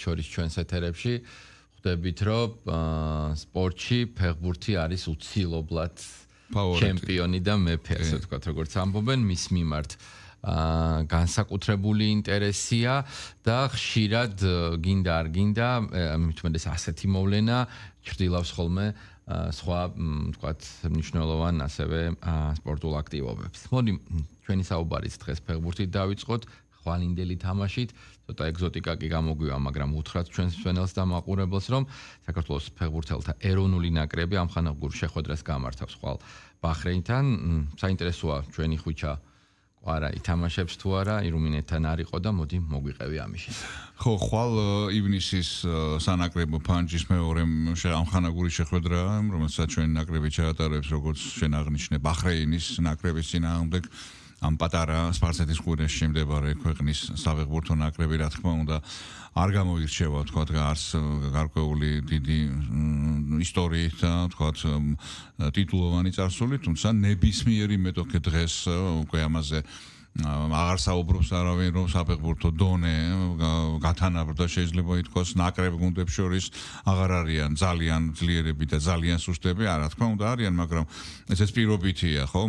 შორის ჩვენს ეთერებში ხვდებით, რომ სპორტში ფეხბურთი არის უცილობლად ჩემპიონი და მეფე, ასე ვთქვათ, როგორც ამბობენ, მის მიმართ განსაკუთრებული ინტერესია და ხშირად გინდა არ გინდა, მithumedes ასეთი მოვლენა ჩრდილავს ხოლმე სხვა, ვთქვათ, მნიშვნელოვან ასევე სპორტულ აქტივობებს. მოდი ჩვენი საუბარიც დღეს ფეხბურთით დავიწყოთ, ხვალინდელი თამაშით, ცოტა ეგზოტიკა კი გამოგვივა, მაგრამ უთხრათ ჩვენს მსმენელს და მაყურებელს, რომ საქართველოს ფეხბურთელთა ეროვნული ნაკრები ამხანაგურ შეხვედრას გამართავს ხვალ ბაჰრეინთან. საინტერესოა ჩვენი ხვიჩა არა ითამაშებს თუ არა, ირუმინეთთან არ იყო და მოდი მოგვიყევი ამის შესახებ. ხო, ხვალ ივნისის სანაკრებო ფანჯის მეორე ამხანაგური შეხვედრაა, რომელსაც ჩვენი ნაკრები ჩაატარებს, როგორც შენ აღნიშნე, ბაჰრეინის ნაკრების წინააღმდეგ. ამ პატარა სპარსეთის ყურეში მდებარე ქვეყნის საფეხბურთო ნაკრები, რა თქმა უნდა, არ გამოირჩევა, თქვათ, არც გარკვეული დიდი ისტორიით და თქვათ ტიტულოვანი წარსული, თუმცა ნებისმიერი მეტოქე დღეს უკვე ამაზე აღარ საუბრობს არავინ, რომ საფეხბურთო დონე გათანაბრდა, შეიძლება ითქვას, ნაკრებ გუნდებს შორის აღარ არიან ძალიან ძლიერები და ძალიან სუსტები, რა თქმა უნდა არიან, მაგრამ ესეც პირობითია, ხო?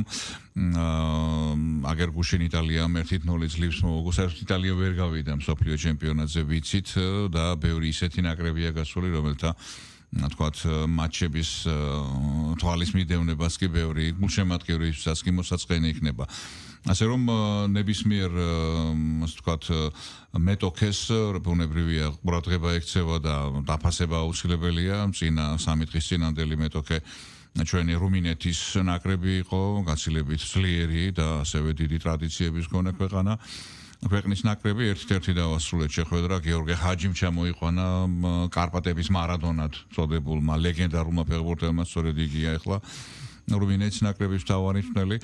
აგერ გუშინ იტალიამ 1-0 ძლივს მოუგო, საერთოდ იტალია ვერ გავიდა მსოფლიო ჩემპიონატზე ვიცით და ბევრი ისეთი ნაკრებია გასული, რომელთა თქვათ მატჩების თვალის მიდევნებას კი ბევრი გულშემატკივრისას კი მოსაწყენი იქნება. ასე რომ ნებისმიერ ასე ვთქვათ მეტოქეს ბუნებრივია ყურადღება ექცევა და დაფასება აუცილებელია. წინა 3 დღის წინანდელი მეტოქე ჩვენი რუმინეთის ნაკრები იყო, გაცილებით ძლიერი და ასევე დიდი ტრადიციების მქონე ქვეყანა. ქვეყნის ნაკრები ერთ-ერთი დავასრულეთ შეხვედრა გეორგე ჰაჯიმ ჩამოიყვანა კარპატების მარადონად წოდებულმა ლეგენდარულმა ფეხბურთელმა, სწორედ იგია ახლა რუმინეთის ნაკრების მთავარი მწვრთნელი.